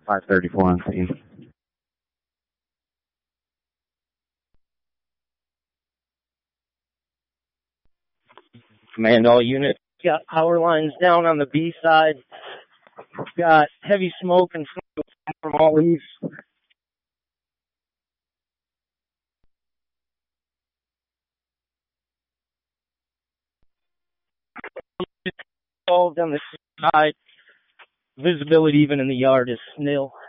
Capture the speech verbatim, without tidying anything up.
five thirty-four on scene. Command all units. Got power lines down on the B side. Got heavy smoke and smoke from all these. Involved on the side. Visibility even in the yard is nil.